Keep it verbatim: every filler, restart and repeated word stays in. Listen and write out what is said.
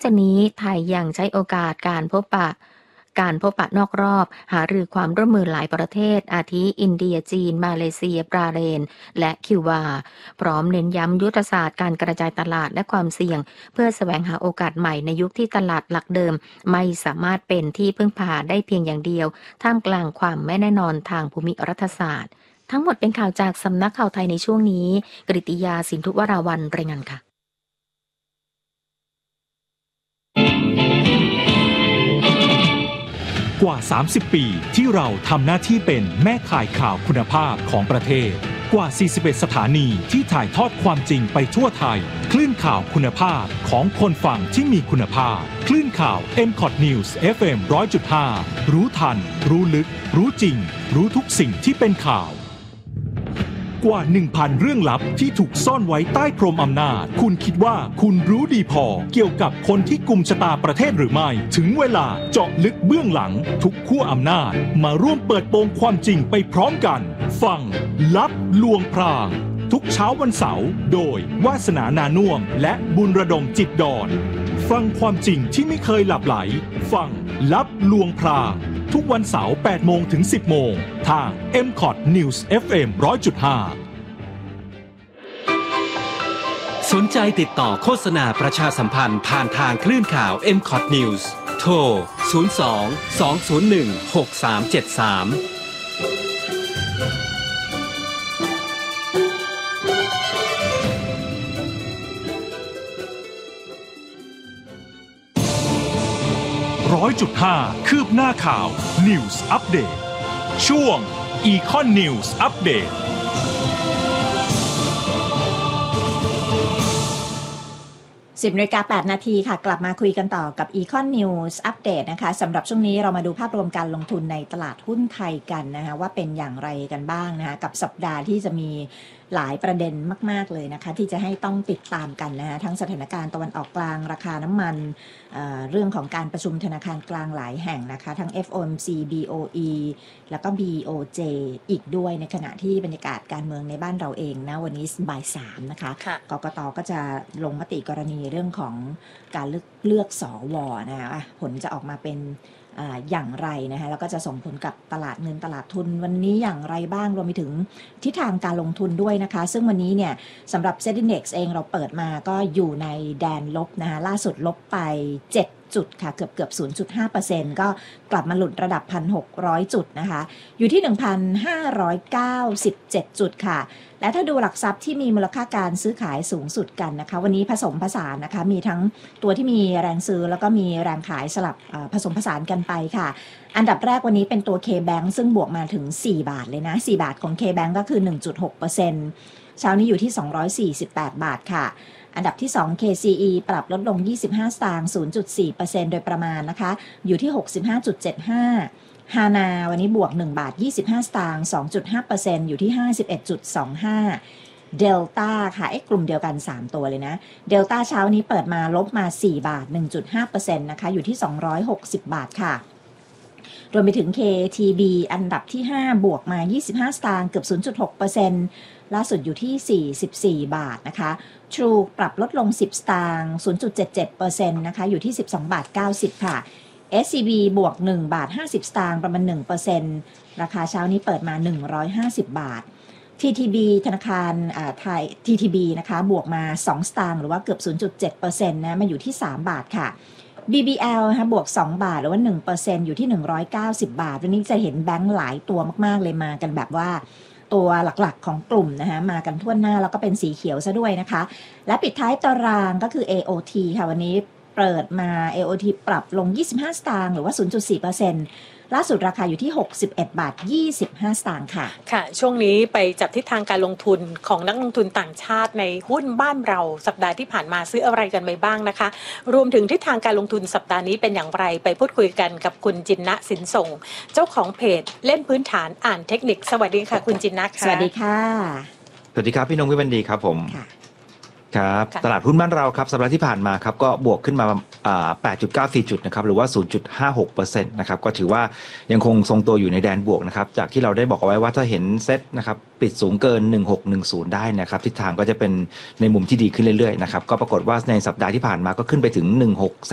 จากนี้ไทยยังใช้โอกาสการพบปะการพบปะนอกรอบหารือความร่วมมือหลายประเทศอาทิอินเดียจีนมาเลเซียบราเรนและคิวบาพร้อมเน้นย้ำยุทธศาสตร์การกระจายตลาดและความเสี่ยงเพื่อแสวงหาโอกาสใหม่ในยุคที่ตลาดหลักเดิมไม่สามารถเป็นที่พึ่งพาได้เพียงอย่างเดียวท่ามกลางความไม่แน่นอนทางภูมิรัฐศาสตร์ทั้งหมดเป็นข่าวจากสำนักข่าวไทยในช่วงนี้กฤติยาสินธุวราวัลย์รายงานค่ะกว่าสามสิบปีที่เราทำหน้าที่เป็นแม่ข่ายข่าวคุณภาพของประเทศกว่าสี่สิบเอ็ดสถานีที่ถ่ายทอดความจริงไปทั่วไทยคลื่นข่าวคุณภาพของคนฟังที่มีคุณภาพคลื่นข่าว เอ็ม คอท News เอฟ เอ็ม หนึ่งร้อยจุดห้า รู้ทันรู้ลึกรู้จริงรู้ทุกสิ่งที่เป็นข่าวกว่า หนึ่งพัน เรื่องลับที่ถูกซ่อนไว้ใต้พรมอำนาจคุณคิดว่าคุณรู้ดีพอเกี่ยวกับคนที่กุมชะตาประเทศหรือไม่ถึงเวลาเจาะลึกเบื้องหลังทุกขั้วอำนาจมาร่วมเปิดโปงความจริงไปพร้อมกันฟังลับลวงพรางทุกเช้าวันเสาร์โดยวาสนานานุ่วมและบุญระดมจิตดอนฟังความจริงที่ไม่เคยหลับไหลฟังลับลวงพรางทุกวันเสาร์ แปดโมงถึง สิบโมงทาง เอ็ม คอท News เอฟ เอ็ม หนึ่งร้อยจุดห้าสนใจติดต่อโฆษณาประชาสัมพันธ์ผ่านทางคลื่นข่าว เอ็ม คอท News โทร ศูนย์ สอง สอง ศูนย์ หนึ่ง หก สาม เจ็ด สามร้อยจุดห้าคืบหน้าข่าว News Update ช่วง Econ News Update สิบนาฬิกาแปดนาทีค่ะกลับมาคุยกันต่อกับ Econ News Update นะคะสำหรับช่วงนี้เรามาดูภาพรวมการลงทุนในตลาดหุ้นไทยกันนะคะว่าเป็นอย่างไรกันบ้างนะคะกับสัปดาห์ที่จะมีหลายประเด็นมากๆเลยนะคะที่จะให้ต้องติดตามกันนะคะทั้งสถานการณ์ตะวันออกกลางราคาน้ำมัน เอ่อ เรื่องของการประชุมธนาคารกลางหลายแห่งนะคะทั้ง เอฟ โอ เอ็ม ซี บี โอ อี แล้วก็ บี โอ เจ อีกด้วยในขณะที่บรรยากาศการเมืองในบ้านเราเองนะวันนี้บ่ายสามนะคะกกต.ก็จะลงมติกรณีเรื่องของการเลือกเลือกสวนะคะผลจะออกมาเป็นอย่างไรนะคะแล้วก็จะส่งผลกับตลาดเงินตลาดทุนวันนี้อย่างไรบ้างรวมไปถึงทิศทางการลงทุนด้วยนะคะซึ่งวันนี้เนี่ยสำหรับ เซ็ต Index เองเราเปิดมาก็อยู่ในแดนลบนะคะล่าสุดลบไปเจ็ดจุดค่ะเกือบเกือบ ศูนย์จุดห้าเปอร์เซ็นต์ ก็กลับมาหลุดระดับ หนึ่งพันหกร้อย จุดนะคะอยู่ที่ หนึ่งพันห้าร้อยเก้าสิบเจ็ด จุดค่ะและถ้าดูหลักทรัพย์ที่มีมูลค่าการซื้อขายสูงสุดกันนะคะวันนี้ผสมผสานนะคะมีทั้งตัวที่มีแรงซื้อแล้วก็มีแรงขายสลับผสมผสานกันไปค่ะอันดับแรกวันนี้เป็นตัว K-Bank ซึ่งบวกมาถึงสี่บาทเลยนะสี่บาทของ K-Bank ก็คือ หนึ่งจุดหกเปอร์เซ็นต์ เช้านี้อยู่ที่สองร้อยสี่สิบแปดบาทค่ะอันดับที่สอง เค ซี อี ปรับลดลงยี่สิบห้าสตางค์ ศูนย์จุดสี่เปอร์เซ็นต์ โดยประมาณนะคะอยู่ที่ หกสิบห้าจุดเจ็ดห้า ฮานาวันนี้บวกหนึ่งบาทยี่สิบห้าสตางค์ สองจุดห้าเปอร์เซ็นต์ อยู่ที่ ห้าสิบเอ็ดจุดสองห้า เดลต้าค่ะเอ๊ะกลุ่มเดียวกันสามตัวเลยนะเดลต้าเช้านี้เปิดมาลบมาสี่บาท หนึ่งจุดห้าเปอร์เซ็นต์ นะคะอยู่ที่สองร้อยหกสิบบาทค่ะรวมไปถึง เค ที บี อันดับที่ห้าบวกมายี่สิบห้าสตางค์เกือบ ศูนย์จุดหกเปอร์เซ็นต์ ล่าสุดอยู่ที่สี่สิบสี่บาทนะคะ True ปรับลดลงสิบสตางค์ ศูนย์จุดเจ็ดเจ็ดเปอร์เซ็นต์ นะคะอยู่ที่สิบสองบาทเก้าสิบค่ะ เอส ซี บี บวกหนึ่งบาทห้าสิบสตางค์ประมาณ หนึ่งเปอร์เซ็นต์ ราคาเช้านี้เปิดมาหนึ่งร้อยห้าสิบบาท ที ที บี ธนาคารไทย ที ที บี นะคะบวกมาสองสตางค์หรือว่าเกือบ ศูนย์จุดเจ็ดเปอร์เซ็นต์ นะมาอยู่ที่สามบาทค่ะ บี บี แอล นะคะบวกสองบาทหรือว่า หนึ่งเปอร์เซ็นต์ อยู่ที่หนึ่งร้อยเก้าสิบบาทวันนี้จะเห็นแบงค์หลายตัวมากๆเลยมากันแบบว่าตัวหลักๆของกลุ่มนะคะมากันทั่วหน้าแล้วก็เป็นสีเขียวซะด้วยนะคะและปิดท้ายตารางก็คือ เอ โอ ที ค่ะวันนี้เปิดมา เอ โอ ที ปรับลงยี่สิบห้าสตางค์หรือว่า ศูนย์จุดสี่เปอร์เซ็นต์ ล่าสุดราคาอยู่ที่หกสิบเอ็ดบาทยี่สิบห้าสตางค์ค่ะค่ะช่วงนี้ไปจับทิศทางการลงทุนของนักลงทุนต่างชาติในหุ้นบ้านเราสัปดาห์ที่ผ่านมาซื้ออะไรกันไปบ้างนะคะรวมถึงทิศทางการลงทุนสัปดาห์นี้เป็นอย่างไรไปพูดคุยกันกับคุณจินนะสินส่งเจ้าของเพจเล่นพื้นฐานอ่านเทคนิคสวัสดีค่ะคุณจินนะค่ะสวัสดีค่ะสวัสดีครับพี่นงวิบันดีครับผมครับตลาดหุ้นบ้านเราครับสัปดาห์ที่ผ่านมาครับก็บวกขึ้นมาแปดจุดเก้าสี่ จุดนะครับหรือว่า ศูนย์จุดห้าหกเปอร์เซ็นต์ นะครับก็ถือว่ายังคงทรงตัวอยู่ในแดนบวกนะครับจากที่เราได้บอกเอาไว้ว่าถ้าเห็นเซ็ตนะครับปิดสูงเกินหนึ่งพันหกร้อยสิบได้นะครับทิศทางก็จะเป็นในมุมที่ดีขึ้นเรื่อยๆนะครับก็ปรากฏว่าในสัปดาห์ที่ผ่านมาก็ขึ้นไปถึงหนึ่งพันหกร้อย